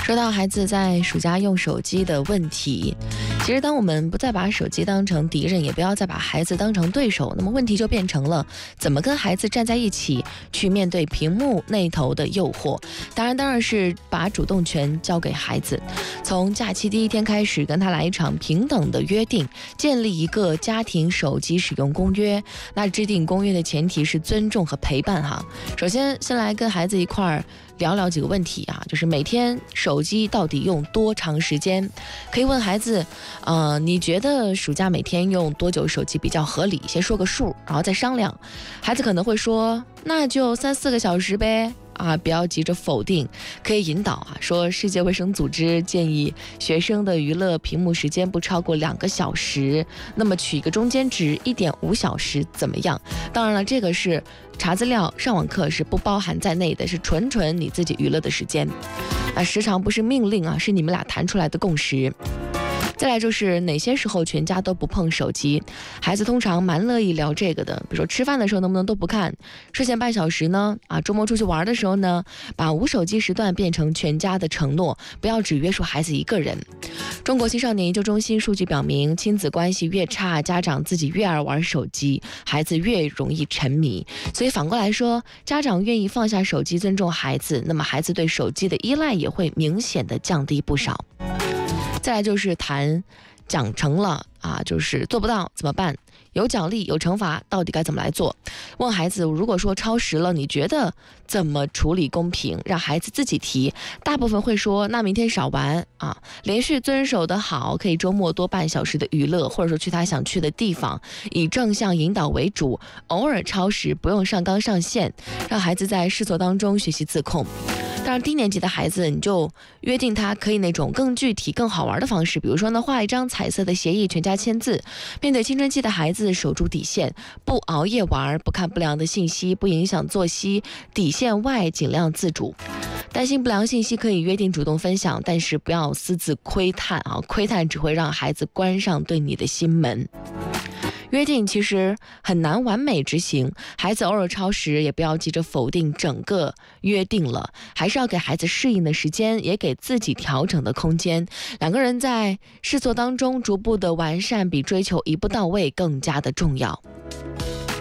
说到孩子在暑假用手机的问题，其实当我们不再把手机当成敌人，也不要再把孩子当成对手，那么问题就变成了怎么跟孩子站在一起去面对屏幕那头的诱惑。当然是把主动权交给孩子，从假期第一天开始跟他来一场平等的约定，建立一个家庭手机使用公约。那制定公约的前提是尊重和陪伴哈。首先来跟孩子一块儿聊聊几个问题啊，就是每天手机到底用多长时间？可以问孩子，你觉得暑假每天用多久手机比较合理？先说个数，然后再商量。孩子可能会说，那就3-4个小时呗。不要急着否定，可以引导说世界卫生组织建议学生的娱乐屏幕时间不超过2个小时，那么取一个中间值1.5小时怎么样？当然了，这个是查资料上网课是不包含在内的，是纯你自己娱乐的时间。时长不是命令是你们俩谈出来的共识。再来就是哪些时候全家都不碰手机，孩子通常蛮乐意聊这个的，比如说吃饭的时候能不能都不看，睡前半小时呢？周末出去玩的时候呢，把无手机时段变成全家的承诺，不要只约束孩子一个人。中国青少年研究中心数据表明，亲子关系越差，家长自己越爱玩手机，孩子越容易沉迷。所以反过来说，家长愿意放下手机尊重孩子，那么孩子对手机的依赖也会明显的降低不少。再来就是谈讲成了就是做不到怎么办？有奖励有惩罚，到底该怎么来做？问孩子，如果说超时了，你觉得怎么处理公平？让孩子自己提，大部分会说那明天少玩连续遵守的好，可以周末多半小时的娱乐，或者说去他想去的地方，以正向引导为主，偶尔超时不用上纲上线，让孩子在试错当中学习自控。当然低年级的孩子，你就约定他可以那种更具体更好玩的方式，比如说呢，画一张彩色的协议，全家签字。面对青春期的孩子，守住底线，不熬夜玩，不看不良的信息，不影响作息，底线外尽量自主。担心不良信息可以约定主动分享，但是不要私自窥探窥探只会让孩子关上对你的心门。约定其实很难完美执行，孩子偶尔超时也不要急着否定整个约定了，还是要给孩子适应的时间，也给自己调整的空间。两个人在试错当中逐步的完善，比追求一步到位更加的重要。